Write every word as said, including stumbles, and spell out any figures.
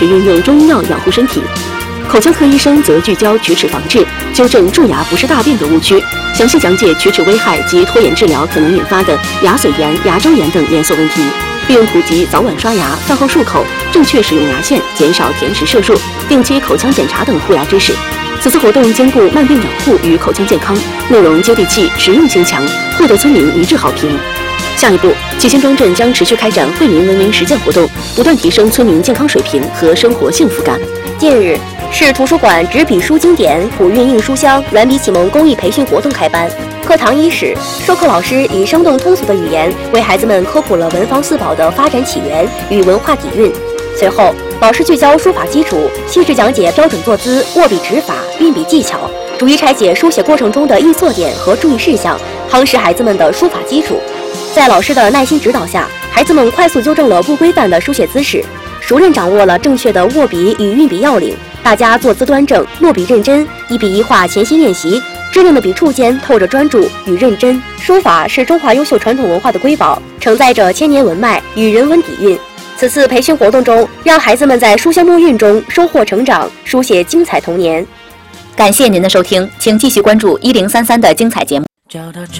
学运用中医药养护身体。口腔科医生则聚焦龋齿防治，纠正蛀牙不是大便的误区，详细讲解龋齿危害及拖延治疗可能引发的牙髓炎、牙周炎等连锁问题，并普及早晚刷牙、饭后漱口、正确使用牙线、减少甜食摄入、定期口腔检查等护牙知识。此次活动兼顾慢病养护与口腔健康，内容接地气、实用性强，获得村民一致好评。下一步，七星庄镇将持续开展惠民文明实践活动，不断提升村民健康水平和生活幸福感。 近日，市图书馆纸笔书经典古韵印书香软笔启蒙公益培训活动开班。课堂伊始，授课老师以生动通俗的语言为孩子们科普了文房四宝的发展起源与文化底蕴。随后，老师聚焦书法基础，细致讲解标准坐姿、握笔指法、运笔技巧，逐一拆解书写过程中的易错点和注意事项，夯实孩子们的书法基础。在老师的耐心指导下，孩子们快速纠正了不规范的书写姿势，熟练掌握了正确的握笔与运笔要领。大家坐姿端正，落笔认真，一笔一画潜心练习，稚嫩的笔触间透着专注与认真。书法是中华优秀传统文化的瑰宝，承载着千年文脉与人文底蕴。此次培训活动中，让孩子们在书香墨韵中收获成长，书写精彩童年。 感谢您的收听，请继续关注一零三三的精彩节目。 找到这